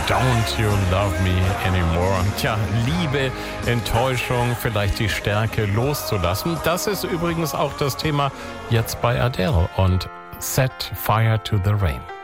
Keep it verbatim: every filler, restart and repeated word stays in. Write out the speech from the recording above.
Don't You Love Me Anymore. Tja, Liebe, Enttäuschung, vielleicht die Stärke loszulassen. Das ist übrigens auch das Thema jetzt bei Adele und Set Fire to the Rain.